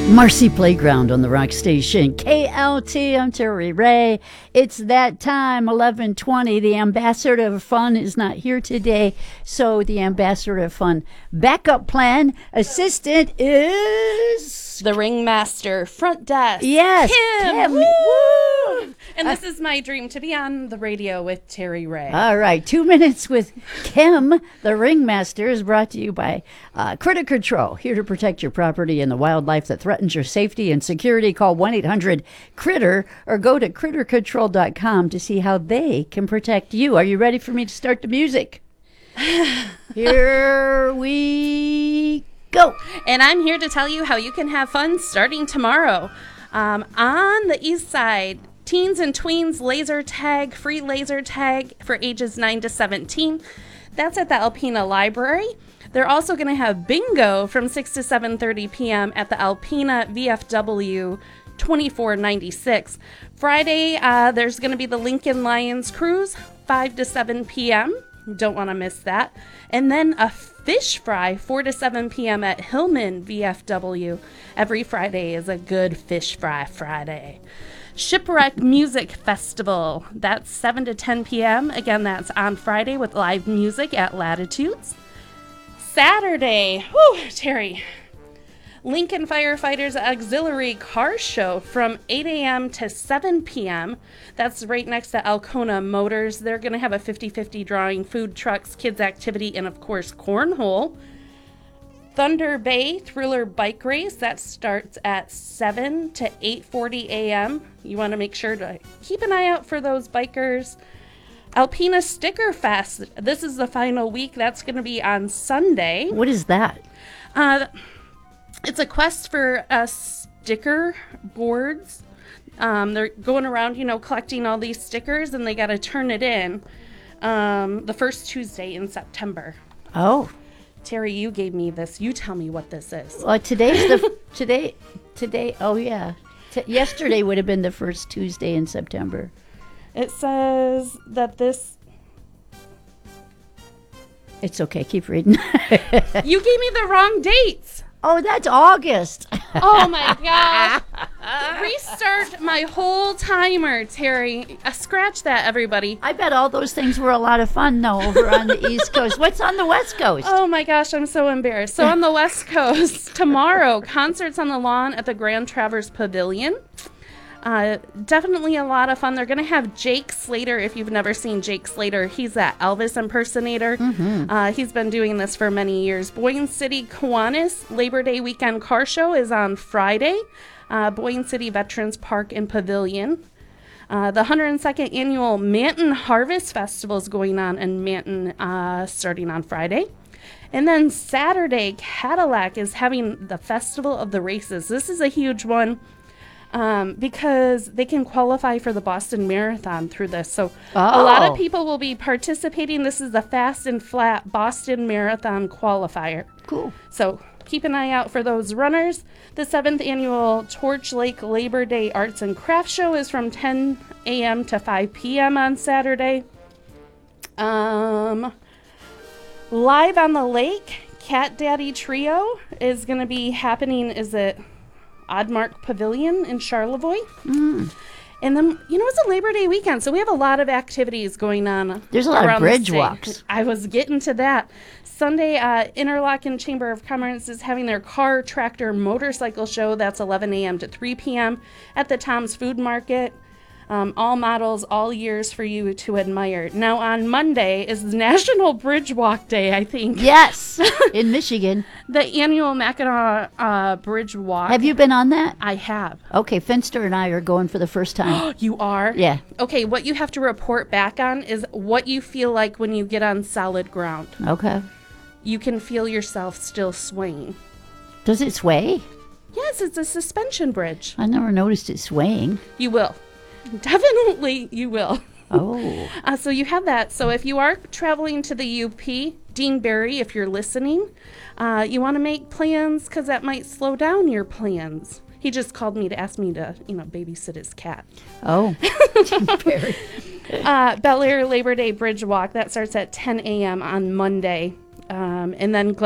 Marcy Playground on the Rock Station. KLT, I'm Terry Ray. It's that time, 11:20. The Ambassador of Fun is not here today, so the Ambassador of Fun backup plan assistant is... the Ringmaster front desk. Yes, Kim. Woo! And this is my dream, to be on the radio with Terry Ray. All right, 2 minutes with Kim, the Ringmaster, is brought to you by Critter Control, here to protect your property and the wildlife that threatens your safety and security. Call 1-800-CRITTER or go to crittercontrol.com to see how they can protect you. Are you ready for me to start the music? Here we go. And I'm here to tell you how you can have fun starting tomorrow. On the east side, teens and tweens laser tag, free laser tag for ages 9 to 17. That's at the Alpena Library. They're also going to have bingo from 6 to 7:30 p.m. at the Alpena VFW 2496. Friday, there's going to be the Lincoln Lions Cruise, 5 to 7 p.m. Don't want to miss that. And then a fish fry, 4 to 7 p.m. at Hillman VFW. Every Friday is a good fish fry Friday. Shipwreck Music Festival, that's 7 to 10 p.m. Again, that's on Friday with live music at Latitudes. Saturday, Terry, Lincoln Firefighters Auxiliary Car Show from 8 a.m. to 7 p.m. That's right next to Alcona Motors. They're going to have a 50-50 drawing, food trucks, kids activity, and of course, cornhole. Thunder Bay Thriller Bike Race, that starts at 7 to 8:40 a.m. You want to make sure to keep an eye out for those bikers. Alpena Sticker Fest, this is the final week. That's going to be on Sunday. What is that? It's a quest for sticker boards. They're going around, collecting all these stickers, and they got to turn it in the first Tuesday in September. Oh. Terry, you gave me this. You tell me what this is. Well, oh yeah. Yesterday would have been the first Tuesday in September. It says that this... It's okay, keep reading. You gave me the wrong dates. Oh, that's August. Oh my gosh. Restart my whole timer, Terry. Scratch that, everybody. I bet all those things were a lot of fun, though, over on the East Coast. What's on the West Coast? Oh my gosh, I'm so embarrassed. So on the West Coast, tomorrow, concerts on the lawn at the Grand Traverse Pavilion. Definitely a lot of fun. They're going to have Jake Slater. If you've never seen Jake Slater, he's that Elvis impersonator. Mm-hmm. He's been doing this for many years. Boyne City Kiwanis Labor Day Weekend Car Show is on Friday. Boyne City Veterans Park and Pavilion. The 102nd Annual Manton Harvest Festival is going on in Manton starting on Friday. And then Saturday, Cadillac is having the Festival of the Races. This is a huge one. Because they can qualify for the Boston Marathon through this. So a lot of people will be participating. This is the Fast and Flat Boston Marathon qualifier. Cool. So keep an eye out for those runners. The 7th Annual Torch Lake Labor Day Arts and Crafts Show is from 10 a.m. to 5 p.m. on Saturday. Live on the Lake, Cat Daddy Trio is going to be happening, is it Oddmark Pavilion in Charlevoix. And then, it's a Labor Day weekend, so we have a lot of activities going on. There's a lot of bridge walks. I was getting to that. Sunday, Interlochen Chamber of Commerce is having their car, tractor, motorcycle show. That's 11 a.m. to 3 p.m. at the Tom's Food Market. All models, all years for you to admire. Now, on Monday is National Bridge Walk Day, I think. Yes, in Michigan. The annual Mackinac Bridge Walk. Have you been on that? I have. Okay, Finster and I are going for the first time. You are? Yeah. Okay, what you have to report back on is what you feel like when you get on solid ground. Okay. You can feel yourself still swaying. Does it sway? Yes, it's a suspension bridge. I never noticed it swaying. You will. Definitely you will. Oh. So you have that. So if you are traveling to the UP, Dean Barry, if you're listening, you want to make plans because that might slow down your plans. He just called me to ask me to, babysit his cat. Oh. Dean Barry. Bel Air Labor Day Bridge Walk, that starts at 10 a.m. on Monday. And then